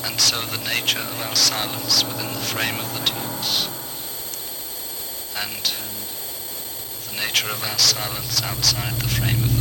And so the nature of our silence within the frame of the talks, and the nature of our silence outside the frame of